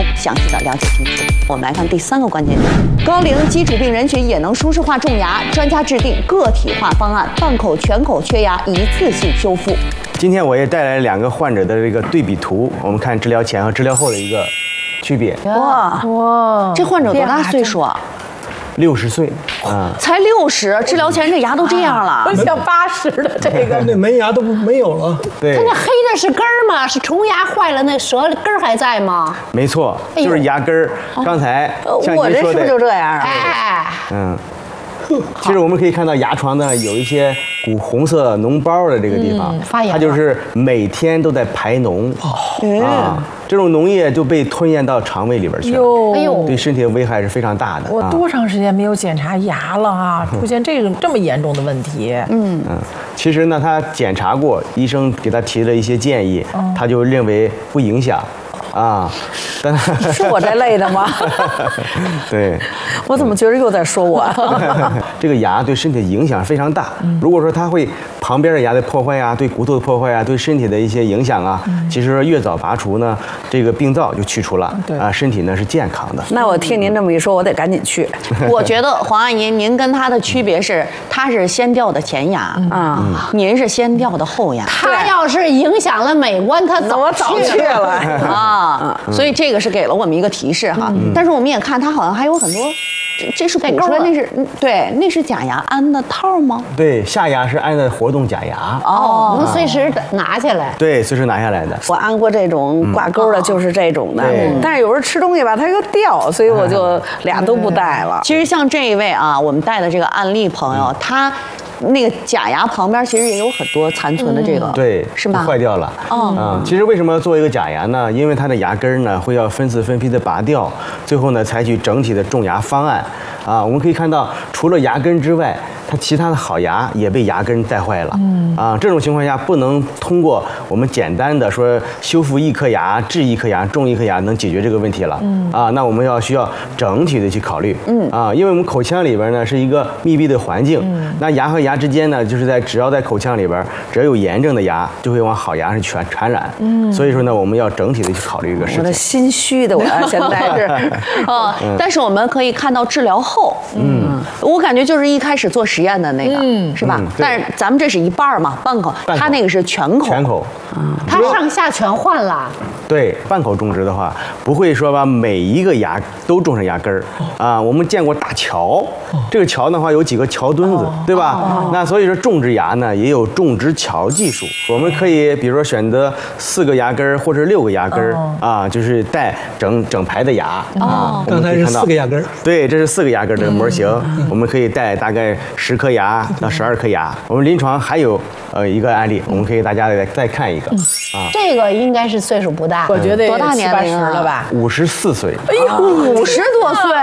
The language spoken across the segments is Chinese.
中详细的了解清楚。我们来看第3个关键点：高龄基础病人群也能舒适化种牙，专家制定个体化方案，半口、全口缺牙一次性修复。 今天我也带来了2个患者的这个对比图，我们看治疗前和治疗后的一个区别。 哇，这患者多大岁数啊 ？60岁， 才60，治疗前这牙都这样了， 像80的这个， 那门牙都没有了。 对， 它那黑的是根儿吗？是虫牙坏了，那舌根儿还在吗？ 没错，就是牙根儿。刚才像我这您说的， 是不是就这样啊？ 哎， 其实我们可以看到牙床呢有一些古红色脓包的这个地方， 发炎了它就是每天都在排脓这种脓液就被吞咽到肠胃里边去了， 哎呦， 对身体的危害是非常大的。 我多长时间没有检查牙了啊？出现这么严重的问题？ 其实呢，他检查过，医生给他提了一些建议，他就认为不影响。但是我这累的吗？ 对， 我怎么觉得又在说我？ 这个牙对身体影响非常大。如果说它会旁边的牙的破坏啊，对骨头的破坏啊，对身体的一些影响啊，其实越早拔除呢，这个病灶就去除了，身体呢是健康的。 那我听您这么一说，我得赶紧去。我觉得黄阿姨，您跟她的区别是，她是先掉的前牙您是先掉的后牙。 他要是影响了美观，他我早去了所以这个是给了我们一个提示哈。但是我们也看它好像还有很多，这是补出来，那是对，那是假牙安的套吗？ 对，下牙是安的活动假牙。 能随时拿下来。 对，随时拿下来的。 我安过这种挂钩的，就是这种的。但是有时候吃东西吧，它又掉，所以我就俩都不戴了。其实像这一位啊，我们带的这个案例朋友，他那个假牙旁边其实也有很多残存的这个， 对， 是吧？ 坏掉了。其实为什么要做一个假牙呢？因为它的牙根呢会要分次分批的拔掉，最后呢采取整体的种牙方案。我们可以看到，除了牙根之外，它其他的好牙也被牙根带坏了。这种情况下不能通过我们简单的说修复1颗牙、治1颗牙、种1颗牙能解决这个问题了。那我们需要整体的去考虑。因为我们口腔里边呢是一个密闭的环境，那牙和牙之间呢，就是只要在口腔里边，只要有炎症的牙，就会往好牙是传染。所以说呢，我们要整体的去考虑这个事情。 我的心虚的，我现在是但是我们可以看到治疗后，我感觉就是一开始做实验的那个，是吧？但是咱们这是一半嘛，半口，他那个是全口。 全口。 他上下全换了。 对，半口种植的话，不会说把每一个牙都种上牙根儿我们见过大桥，这个桥的话有几个桥墩子，对吧？那所以说种植牙呢也有种植桥技术，我们可以比如说选择4个牙根儿或者6个牙根儿就是带整排的牙刚才是4个牙根儿。 对，这是4个牙根儿的模型，我们可以带大概10颗牙到12颗牙。我们临床还有一个案例，我们可以大家再看一个这个应该是岁数不大， 我觉得多大年龄 70-80了吧 ？54岁。 哎呦，50多岁。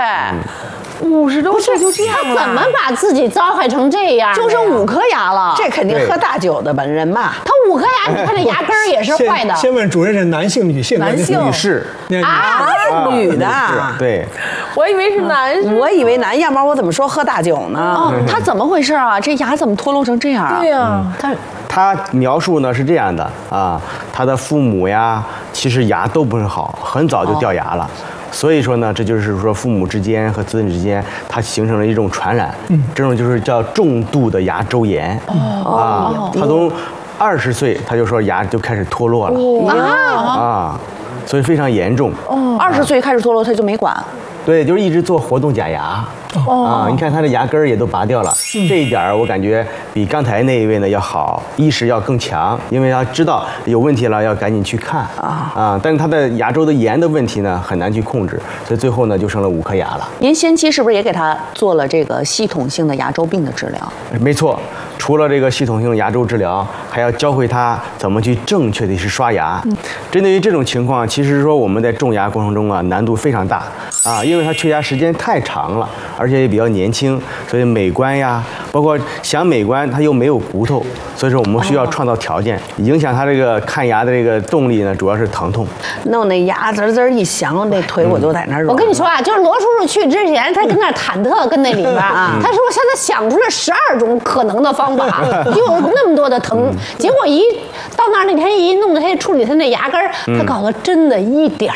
50多岁就这样了， 他怎么把自己糟害成这样？ 就剩5颗牙了，这肯定喝大酒的本人嘛。 他5颗牙，你看这牙根儿也是坏的。 先问主任是男性、女性？ 男性， 女士女的。 对， 我以为是男士， 我以为男，要不然我怎么说喝大酒呢？他怎么回事啊？这牙怎么脱落成这样啊？ 对呀， 他描述呢是这样的他的父母呀，其实牙都不是好，很早就掉牙了。所以说呢，这就是说父母之间和子女之间，它形成了一种传染，这种就是叫重度的牙周炎他从20岁他就说牙就开始脱落了所以非常严重。 20岁开始脱落，他就没管。 对，就是一直做活动假牙。你看他的牙根儿也都拔掉了，这一点我感觉比刚才那一位呢要好，意识要更强，因为他知道有问题了要赶紧去看但是他的牙周的炎的问题呢很难去控制，所以最后呢就剩了5颗牙了。 您先期是不是也给他做了这个系统性的牙周病的治疗？ 没错，除了这个系统性牙周治疗，还要教会他怎么去正确的去刷牙。针对于这种情况，其实说我们在种牙过程中难度非常大因为他缺牙时间太长了，而且也比较年轻，所以美观呀，包括想美观他又没有骨头，所以说我们需要创造条件，影响他这个看牙的这个动力呢，主要是疼痛。 弄那牙滋滋一响，那腿我就在那儿。 我跟你说就是罗叔叔去之前，他跟那儿忐忑，跟那里边他说现在想出了12种可能的方法，就有那么多的疼，结果一到那儿那天一弄他处理他那牙根儿，他搞得真的一点